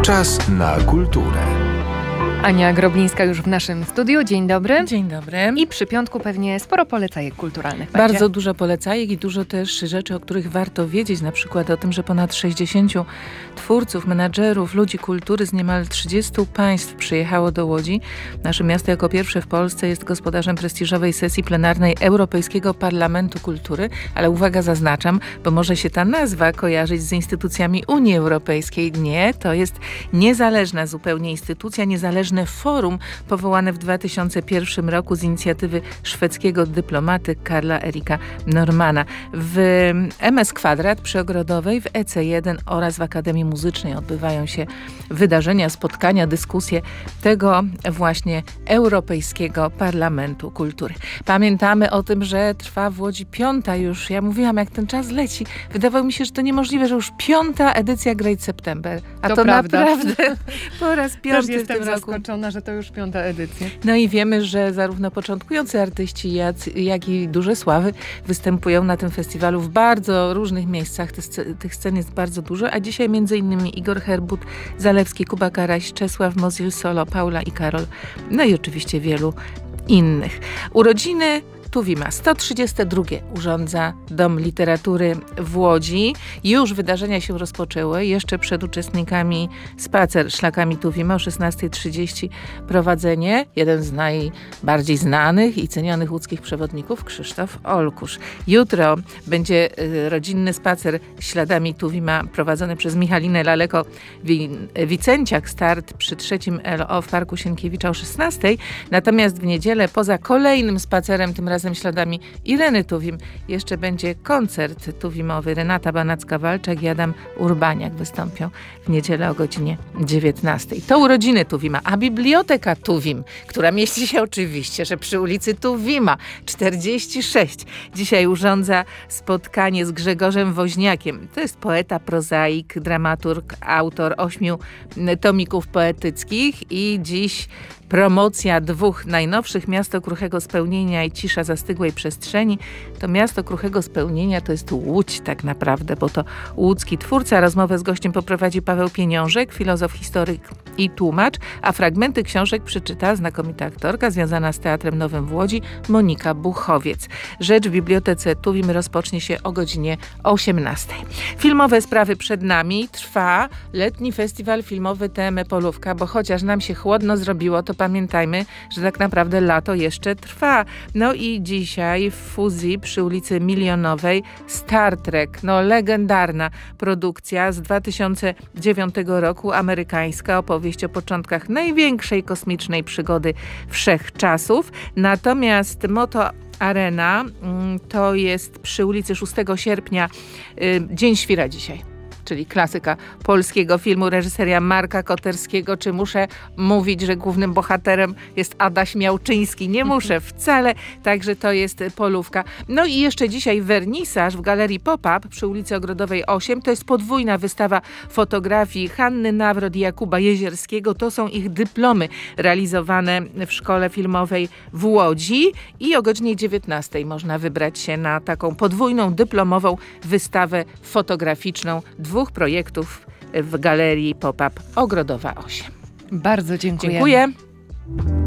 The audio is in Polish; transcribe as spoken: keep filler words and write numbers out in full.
Czas na kulturę. Ania Groblińska już w naszym studiu. Dzień dobry. Dzień dobry. I przy piątku pewnie sporo polecajek kulturalnych będzie. Bardzo dużo polecajek i dużo też rzeczy, o których warto wiedzieć. Na przykład o tym, że ponad sześćdziesięciu twórców, menadżerów, ludzi kultury z niemal trzydziestu państw przyjechało do Łodzi. Nasze miasto jako pierwsze w Polsce jest gospodarzem prestiżowej sesji plenarnej Europejskiego Parlamentu Kultury. Ale uwaga, zaznaczam, bo może się ta nazwa kojarzyć z instytucjami Unii Europejskiej. Nie, to jest niezależna zupełnie instytucja, niezależne forum powołane w dwa tysiące pierwszym roku z inicjatywy szwedzkiego dyplomaty Karla Erika Normana. W M S Kwadrat przy Ogrodowej, w E C jeden oraz w Akademii Muzycznej odbywają się wydarzenia, spotkania, dyskusje tego właśnie Europejskiego Parlamentu Kultury. Pamiętamy o tym, że trwa w Łodzi piąta już, ja mówiłam, jak ten czas leci. Wydawało mi się, że to niemożliwe, że już piąta edycja Great September. A to, to naprawdę po raz piąty Też w tym roku. zaskoczona, że to już piąta edycja. No i wiemy, że zarówno początkujący artyści, jak, jak i duże sławy występują na tym festiwalu w bardzo różnych miejscach. Tych, tych scen jest bardzo dużo, a dzisiaj między innymi Igor Herbut, Zalewski, Kuba Karaś, Czesław Mozil Solo, Paula i Karol. No i oczywiście wielu innych. Urodziny Tuwima. sto trzydzieste drugie urządza Dom Literatury w Łodzi. Już wydarzenia się rozpoczęły. Jeszcze przed uczestnikami spacer szlakami Tuwima o szesnasta trzydzieści prowadzenie. Jeden z najbardziej znanych i cenionych łódzkich przewodników, Krzysztof Olkusz. Jutro będzie rodzinny spacer śladami Tuwima prowadzony przez Michalinę Laleko-Wicenciak. Start przy trzecim L O w Parku Sienkiewicza o szesnastej. Natomiast w niedzielę poza kolejnym spacerem, tym razem śladami Ireny Tuwim, jeszcze będzie koncert tuwimowy. Renata Banacka-Walczak i Adam Urbaniak wystąpią w niedzielę o godzinie dziewiętnastej. To urodziny Tuwima, a Biblioteka Tuwim, która mieści się oczywiście, że przy ulicy Tuwima czterdzieści sześć, dzisiaj urządza spotkanie z Grzegorzem Woźniakiem. To jest poeta, prozaik, dramaturg, autor ośmiu tomików poetyckich i dziś promocja dwóch najnowszych, Miasto Kruchego Spełnienia i Cisza Zastygłej Przestrzeni. To Miasto Kruchego Spełnienia to jest Łódź tak naprawdę, bo to łódzki twórca. Rozmowę z gościem poprowadzi Paweł Pieniążek, filozof, historyk i tłumacz, a fragmenty książek przeczyta znakomita aktorka związana z Teatrem Nowym w Łodzi, Monika Buchowiec. Rzecz w Bibliotece Tuwim rozpocznie się o godzinie osiemnastej. Filmowe sprawy przed nami. Trwa letni festiwal filmowy T M Polówka, bo chociaż nam się chłodno zrobiło, to pamiętajmy, że tak naprawdę lato jeszcze trwa. No i dzisiaj w Fuzji przy ulicy Milionowej Star Trek, no legendarna produkcja z dwa tysiące dziewiątego roku, amerykańska opowieść o początkach największej kosmicznej przygody wszechczasów. Natomiast Moto Arena to jest przy ulicy szóstego sierpnia, Dzień Świra dzisiaj. Czyli klasyka polskiego filmu, reżyseria Marka Koterskiego. Czy muszę mówić, że głównym bohaterem jest Adaś Miałczyński? Nie muszę wcale, także to jest Polówka. No i jeszcze dzisiaj wernisaż w Galerii Pop-Up przy ulicy Ogrodowej osiem. To jest podwójna wystawa fotografii Hanny Nawrot i Jakuba Jezierskiego. To są ich dyplomy realizowane w Szkole Filmowej w Łodzi i o godzinie dziewiętnastej można wybrać się na taką podwójną dyplomową wystawę fotograficzną dwóch projektów w Galerii Pop-Up Ogrodowa osiem. Bardzo dziękuję. Dziękuję.